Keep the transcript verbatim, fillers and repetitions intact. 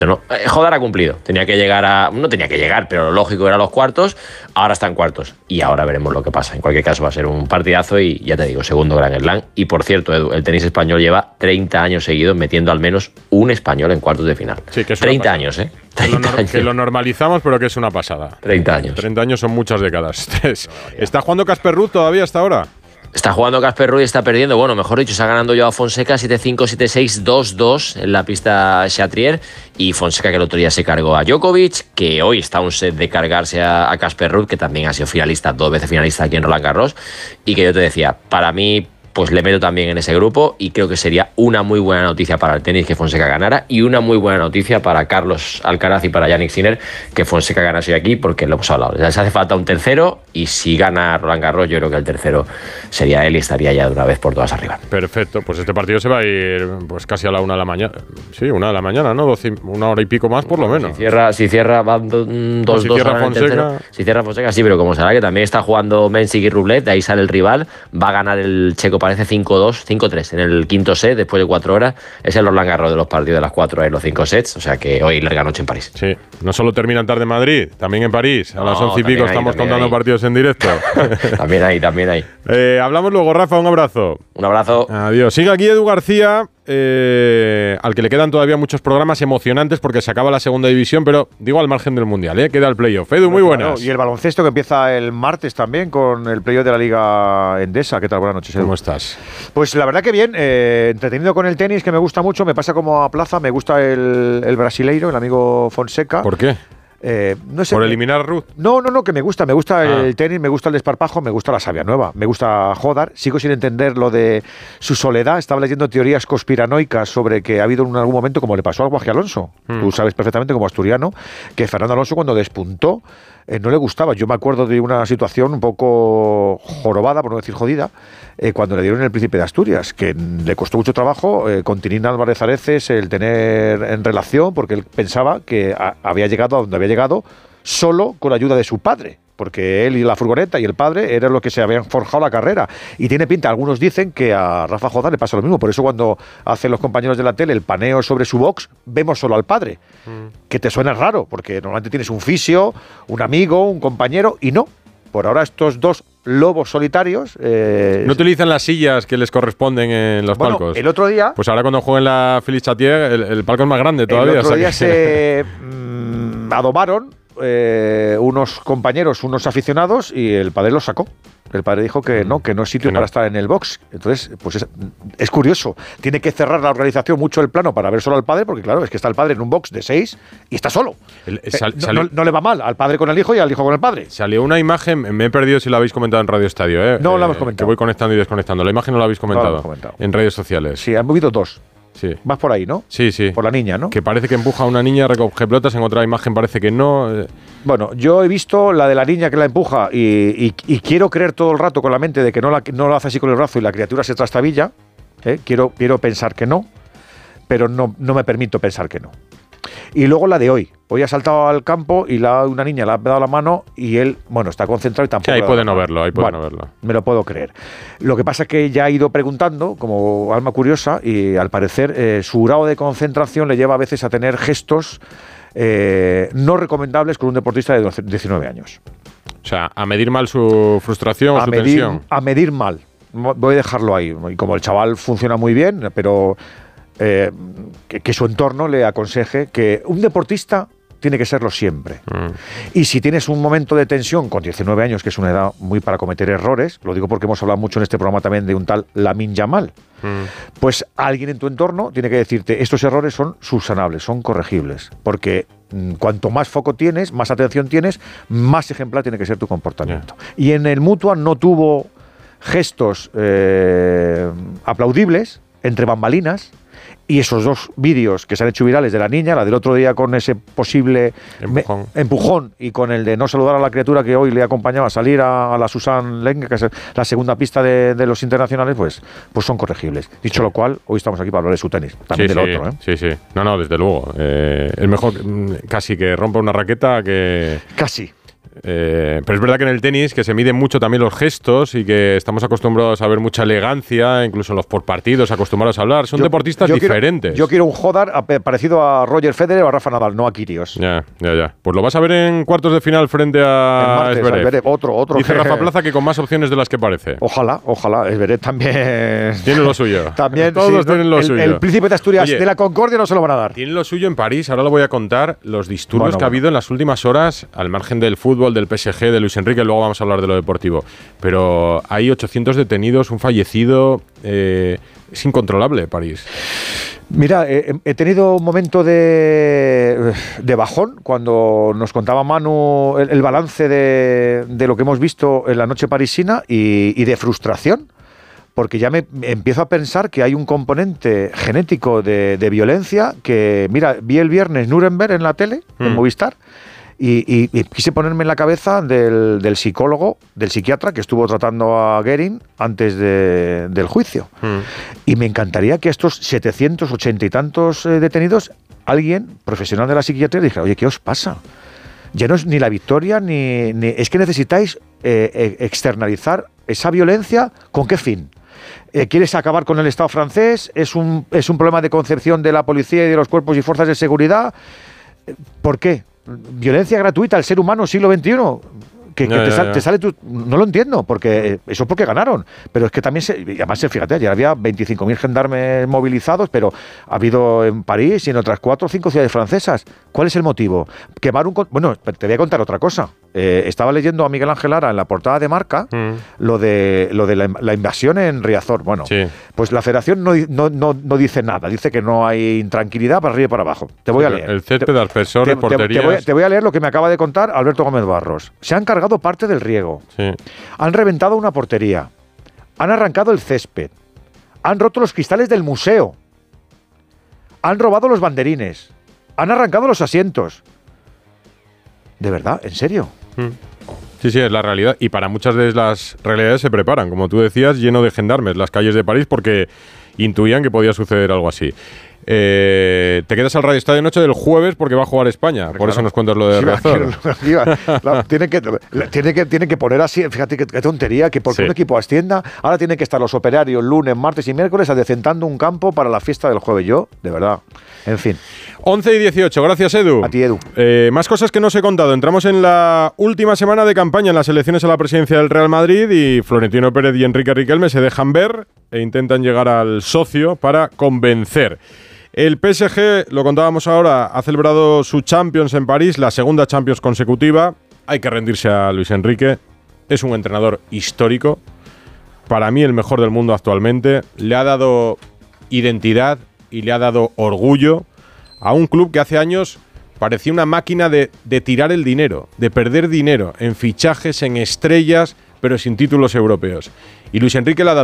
No, eh, Jodar ha cumplido. Tenía que llegar a... No tenía que llegar, pero lo lógico era los cuartos. Ahora está en cuartos. Y ahora veremos lo que pasa. En cualquier caso va a ser un partidazo y ya te digo, segundo Grand Slam. Y por cierto, Edu, el tenis español lleva treinta años seguidos metiendo al menos un español en cuartos de final. Sí, que es treinta años, ¿eh? treinta que, lo años. Que lo normalizamos, pero que es una pasada. treinta años. treinta años son muchas décadas. ¿Está jugando Casper Ruud todavía hasta ahora? Está jugando Casper Ruud y está perdiendo. Bueno, mejor dicho, está ganando Joao Fonseca siete cinco, siete seis, dos dos en la pista Chatrier. Y Fonseca, que el otro día se cargó a Djokovic, que hoy está a un set de cargarse a Casper Ruud, que también ha sido finalista, dos veces finalista aquí en Roland Garros. Y que yo te decía, para mí, pues le meto también en ese grupo y creo que sería una muy buena noticia para el tenis que Fonseca ganara y una muy buena noticia para Carlos Alcaraz y para Jannik Sinner que Fonseca ganase aquí, porque lo hemos hablado. Les hace falta un tercero y si gana Roland Garros yo creo que el tercero sería él y estaría ya de una vez por todas arriba. Perfecto, pues este partido se va a ir pues casi a la una de la mañana. Sí, una de la mañana, ¿no? doce, una hora y pico más por lo menos. Si cierra, si cierra van dos dos. Si cierra Fonseca. Si cierra Fonseca, sí, pero como será que también está jugando Mensik y Rublev, de ahí sale el rival, va a ganar el checo, parece cinco dos, cinco tres en el quinto set, después de cuatro horas. Es el Roland Garros de los partidos de las cuatro horas, los cinco sets, o sea que hoy larga noche en París. Sí, no solo terminan tarde en Madrid, también en París. A no, las once y pico hay, estamos contando hay. partidos en directo. También hay, también hay. Eh, hablamos luego, Rafa, un abrazo. Un abrazo. Adiós. Sigue aquí Edu García, eh, al que le quedan todavía muchos programas emocionantes porque se acaba la segunda división, pero digo al margen del Mundial, ¿eh? Queda el playoff. Edu, muy buenas. Claro, y el baloncesto que empieza el martes también con el playoff de la Liga Endesa. ¿Qué tal? Buenas noches, Edu. ¿Cómo estás? Pues la verdad que bien, eh, entretenido con el tenis, que me gusta mucho. Me pasa como a Plaza, me gusta el, el brasileiro, el amigo Fonseca. ¿Por qué? Eh, no sé, ¿Por eliminar a Ruud? No, no, no, que me gusta. Me gusta ah. el tenis, me gusta el desparpajo, me gusta la savia nueva, me gusta Jodar. Sigo sin entender lo de su soledad. Estaba leyendo teorías conspiranoicas sobre que ha habido en algún momento, como le pasó al Guaje Alonso. Hmm. Tú sabes perfectamente, como asturiano, que Fernando Alonso cuando despuntó eh, no le gustaba. Yo me acuerdo de una situación un poco jorobada, por no decir jodida, eh, cuando le dieron el Príncipe de Asturias, que le costó mucho trabajo eh, con Tinín Álvarez Areces el tener en relación, porque él pensaba que a, había llegado a donde había llegado solo con la ayuda de su padre, porque él y la furgoneta y el padre eran los que se habían forjado la carrera. Y tiene pinta, algunos dicen que a Rafa Jodar le pasa lo mismo, por eso cuando hacen los compañeros de la tele el paneo sobre su box, vemos solo al padre, mm. que te suena raro, porque normalmente tienes un fisio, un amigo, un compañero, y no. Por ahora estos dos lobos solitarios... Eh, ¿No utilizan las sillas que les corresponden en los bueno, palcos? El otro día... Pues ahora cuando jueguen la Félix Chatier, el, el palco es más grande todavía. El otro o sea día que... se mmm, adobaron eh, unos compañeros, unos aficionados, y el padre los sacó. El padre dijo que no, que no es sitio no. para estar en el box. Entonces, pues es, es curioso. Tiene que cerrar la organización mucho el plano para ver solo al padre, porque claro, es que está el padre en un box de seis y está solo. El, sal, eh, no, no, no le va mal al padre con el hijo y al hijo con el padre. Salió una imagen, me he perdido si la habéis comentado en Radio Estadio. ¿eh? No eh, la hemos comentado. Que voy conectando y desconectando. La imagen no la habéis comentado, no la hemos comentado. En redes sociales. Sí, han movido dos. Sí. Vas por ahí, ¿no? Sí, sí. Por la niña, ¿no? Que parece que empuja a una niña, recoge pelotas, en otra imagen parece que no. Bueno, yo he visto la de la niña que la empuja y, y, y quiero creer todo el rato con la mente de que no, la, no lo hace así con el brazo y la criatura se trastabilla. ¿eh? Quiero, quiero pensar que no, pero no, no me permito pensar que no. Y luego la de hoy. Hoy ha saltado al campo y la, una niña le ha dado la mano y él, bueno, está concentrado y tampoco... Sí, ahí puede no verlo, ahí puede bueno, no verlo. Me lo puedo creer. Lo que pasa es que ya ha ido preguntando, como alma curiosa, y al parecer eh, su grado de concentración le lleva a veces a tener gestos eh, no recomendables con un deportista de diecinueve años. O sea, a medir mal su frustración o su medir, tensión. A medir mal. Voy a dejarlo ahí. Y como el chaval funciona muy bien, pero... Eh, que, que su entorno le aconseje que un deportista tiene que serlo siempre. Mm. Y si tienes un momento de tensión con diecinueve años, que es una edad muy para cometer errores, lo digo porque hemos hablado mucho en este programa también de un tal Lamine Yamal, mm. pues alguien en tu entorno tiene que decirte, estos errores son subsanables, son corregibles, porque mm, cuanto más foco tienes, más atención tienes, más ejemplar tiene que ser tu comportamiento. Yeah. Y en el Mutua no tuvo gestos eh, aplaudibles, entre bambalinas. Y esos dos vídeos que se han hecho virales de la niña, la del otro día con ese posible empujón, me, empujón y con el de no saludar a la criatura que hoy le acompañaba a salir a, a la Susan Lengue, que es la segunda pista de, de los internacionales, pues, pues son corregibles. Dicho sí. lo cual, hoy estamos aquí para hablar de su tenis, también sí, del sí, otro. ¿eh? Sí, sí. No, no, desde luego. Eh, es mejor casi que rompa una raqueta que... Casi. Eh, pero es verdad que en el tenis, que se miden mucho también los gestos y que estamos acostumbrados a ver mucha elegancia, incluso en los postpartidos, acostumbrados a hablar. Son yo, deportistas yo diferentes. Quiero, yo quiero un Hodar parecido a Roger Federer o a Rafa Nadal, no a Kyrgios. Ya, ya, ya. Pues lo vas a ver en cuartos de final frente a Zverev. Otro, otro. Dice que... Rafa Plaza que con más opciones de las que parece. Ojalá, ojalá. Zverev también... Tiene lo suyo. También, Todos sí, tienen lo el, suyo. El príncipe de Asturias Oye, de la Concordia no se lo van a dar. Tiene lo suyo en París. Ahora lo voy a contar. Los disturbios bueno, que ha bueno. habido en las últimas horas, al margen del fútbol, del P S G, de Luis Enrique, luego vamos a hablar de lo deportivo. Pero hay ochocientos detenidos, un fallecido. Eh, es incontrolable París. Mira, eh, he tenido un momento de, de bajón cuando nos contaba Manu el, el balance de, de lo que hemos visto en la noche parisina y, y de frustración. Porque ya me, me empiezo a pensar que hay un componente genético de, de violencia que, mira, vi el viernes Nuremberg en la tele, mm. en Movistar, y, y, y quise ponerme en la cabeza del, del psicólogo, del psiquiatra que estuvo tratando a Goering antes de, del juicio. Mm. Y me encantaría que estos setecientos ochenta y tantos eh, detenidos, alguien profesional de la psiquiatría dijera, oye, ¿qué os pasa? Ya no es ni la victoria, ni, ni es que necesitáis eh, externalizar esa violencia. ¿Con qué fin? Eh, ¿Quieres acabar con el Estado francés? ¿Es un, es un problema de concepción de la policía y de los cuerpos y fuerzas de seguridad? ¿Por qué? ¿Violencia gratuita al ser humano siglo veintiuno? Que, que no, te, no, sal, no. te sale tu, no lo entiendo, porque eso es porque ganaron, pero es que también se, además fíjate, ayer había veinticinco mil gendarmes movilizados, pero ha habido en París y en otras cuatro o cinco ciudades francesas. ¿Cuál es el motivo? Quemar un... Bueno, te voy a contar otra cosa. Eh, estaba leyendo a Miguel Ángel Lara en la portada de Marca mm. lo de lo de la, la invasión en Riazor. Bueno, sí. Pues la Federación no, no, no, no dice nada, dice que no hay intranquilidad para arriba y para abajo. Te voy sí, a leer. El césped, aspersores, porterías... Te voy, te voy a leer lo que me acaba de contar Alberto Gómez Barros. Se han cargado parte del riego, sí. Han reventado una portería, han arrancado el césped, han roto los cristales del museo, han robado los banderines, han arrancado los asientos. ¿De verdad? ¿En serio? Sí, sí, es la realidad. Y para muchas de las realidades se preparan, como tú decías, lleno de gendarmes las calles de París porque intuían que podía suceder algo así. Eh, te quedas al Radio Estadio Noche del jueves porque va a jugar España. Por claro. Eso nos cuentas lo de Riazor. Tienen que, tiene que, tiene que poner así, fíjate qué, qué tontería, que porque sí. Un equipo ascienda, ahora tienen que estar los operarios lunes, martes y miércoles adecentando un campo para la fiesta del jueves. Yo, de verdad, en fin. once y dieciocho, gracias Edu. A ti, Edu. Eh, más cosas que no os he contado. Entramos en la última semana de campaña en las elecciones a la presidencia del Real Madrid y Florentino Pérez y Enrique Riquelme se dejan ver e intentan llegar al socio para convencer. El P S G, lo contábamos ahora, ha celebrado su Champions en París, la segunda Champions consecutiva. Hay que rendirse a Luis Enrique. Es un entrenador histórico. Para mí el mejor del mundo actualmente. Le ha dado identidad y le ha dado orgullo a un club que hace años parecía una máquina de, de tirar el dinero, de perder dinero en fichajes, en estrellas, pero sin títulos europeos. Y Luis Enrique le ha dado